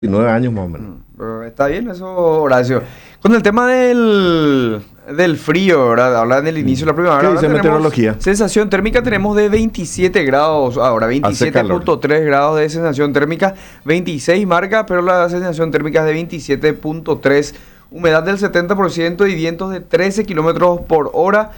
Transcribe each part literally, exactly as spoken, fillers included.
Nueve años más o menos. Pero está bien eso, Horacio. Con el tema del, del frío, ¿verdad? Hablan del inicio de la primavera. ¿Qué Ahora dice tenemos meteorología? sensación térmica tenemos de veintisiete grados ahora, veintisiete punto tres grados de sensación térmica, veintiséis marca, pero la sensación térmica es de veintisiete punto tres, humedad del setenta por ciento y vientos de trece kilómetros por hora.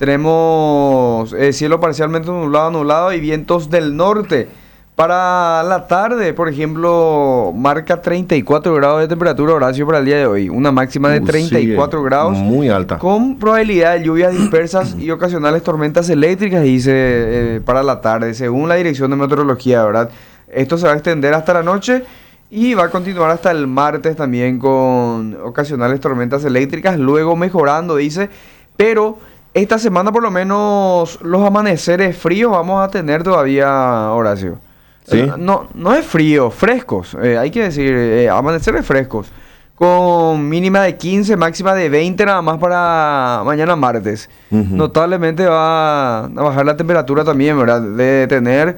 Tenemos eh, cielo parcialmente nublado, nublado y vientos del norte. Para la tarde, por ejemplo, marca treinta y cuatro grados de temperatura, Horacio, para el día de hoy. Una máxima de Uh, treinta y cuatro sigue grados. muy alta. Con probabilidad de lluvias dispersas y ocasionales tormentas eléctricas, dice, eh, para la tarde, según la Dirección de Meteorología, ¿verdad? Esto se va a extender hasta la noche y va a continuar hasta el martes también con ocasionales tormentas eléctricas, luego mejorando, dice, pero esta semana por lo menos los amaneceres fríos vamos a tener todavía, Horacio. ¿Sí? No, no es frío, frescos, eh, hay que decir, eh, amaneceres frescos, con mínima de quince, máxima de veinte nada más para mañana martes. Ujú. Notablemente va a bajar la temperatura también, ¿verdad? De tener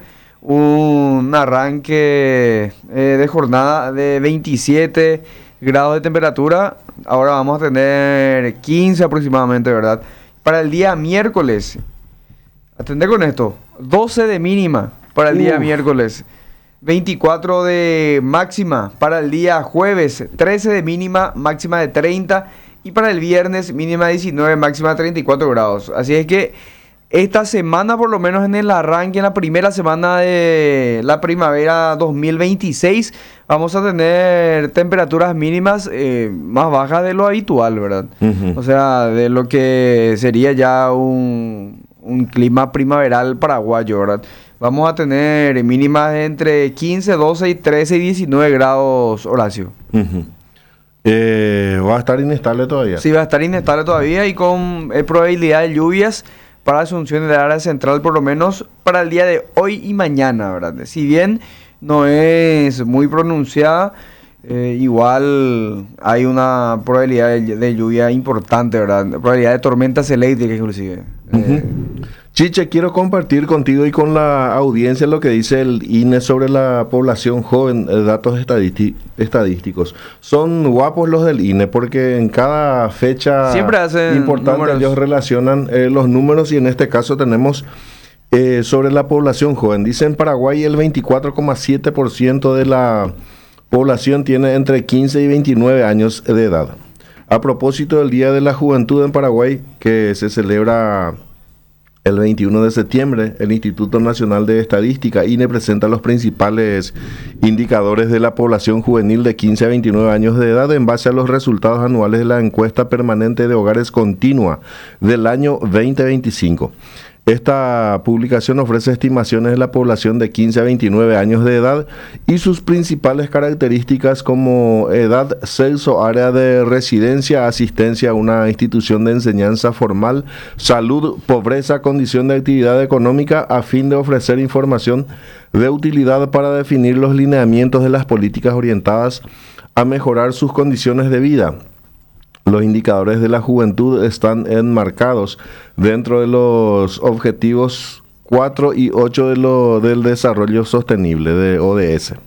un arranque eh, de jornada de veintisiete grados de temperatura, ahora vamos a tener quince aproximadamente, ¿verdad? Para el día miércoles, atendé con esto, doce de mínima para el día Uf. miércoles, veinticuatro de máxima para el día jueves, trece de mínima, máxima de treinta, y para el viernes mínima de diecinueve, máxima de treinta y cuatro grados. Así es que esta semana, por lo menos en el arranque, en la primera semana de la primavera dos mil veintiséis, vamos a tener temperaturas mínimas eh, más bajas de lo habitual, ¿verdad? Ujú. O sea, de lo que sería ya un, un clima primaveral paraguayo, ¿verdad? Vamos a tener mínimas entre quince, doce, y trece y diecinueve grados, Horacio. Ujú. Eh, va a estar inestable todavía. Sí, va a estar inestable todavía y con eh, probabilidad de lluvias para Asunción del área central, por lo menos para el día de hoy y mañana, ¿verdad? Si bien no es muy pronunciada, eh, igual hay una probabilidad de, de lluvia importante, ¿verdad? Probabilidad de tormentas eléctricas inclusive. Eh, Chiche, quiero compartir contigo y con la audiencia lo que dice el I N E sobre la población joven, eh, datos estadísti- estadísticos. Son guapos los del I N E porque en cada fecha Siempre hacen importante números. ellos relacionan eh, los números y en este caso tenemos eh, sobre la población joven. Dice en Paraguay el veinticuatro coma siete por ciento de la población tiene entre quince y veintinueve años de edad. A propósito del Día de la Juventud en Paraguay, que se celebra el veintiuno de septiembre, el Instituto Nacional de Estadística, I N E, presenta los principales indicadores de la población juvenil de quince a veintinueve años de edad en base a los resultados anuales de la encuesta permanente de hogares continua del año veinte veinticinco. Esta publicación ofrece estimaciones de la población de quince a veintinueve años de edad y sus principales características como edad, sexo, área de residencia, asistencia a una institución de enseñanza formal, salud, pobreza, condición de actividad económica, a fin de ofrecer información de utilidad para definir los lineamientos de las políticas orientadas a mejorar sus condiciones de vida. Los indicadores de la juventud están enmarcados dentro de los objetivos cuatro y ocho de lo, del desarrollo sostenible de O D S.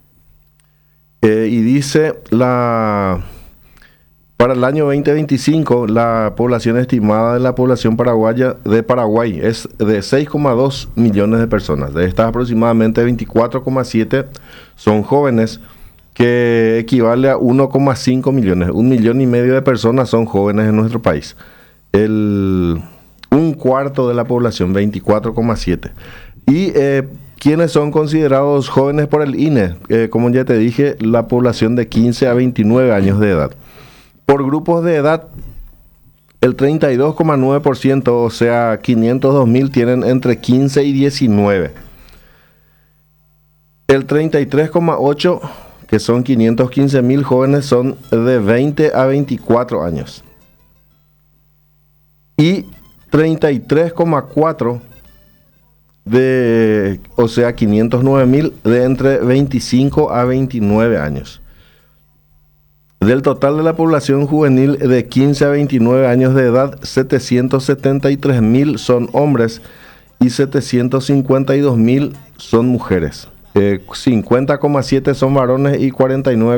Eh, y dice, la para el año veinte veinticinco, la población estimada de la población paraguaya de Paraguay es de seis coma dos millones de personas. De estas, aproximadamente veinticuatro coma siete son jóvenes, que equivale a uno coma cinco millones. Un millón y medio de personas son jóvenes en nuestro país. El, un cuarto de la población, veinticuatro coma siete. Y eh, quienes son considerados jóvenes por el I N E, eh, como ya te dije, la población de quince a veintinueve años de edad. Por grupos de edad, el treinta y dos coma nueve por ciento, o sea, quinientos dos mil, tienen entre quince y diecinueve. El treinta y tres coma ocho por ciento, que son quinientos quince mil jóvenes, son de veinte a veinticuatro años. Y treinta y tres coma cuatro de, o sea, quinientos nueve mil de entre veinticinco a veintinueve años. Del total de la población juvenil de quince a veintinueve años de edad, setecientos setenta y tres mil son hombres y setecientos cincuenta y dos mil son mujeres. eh, cincuenta coma siete son varones y cuarenta y nueve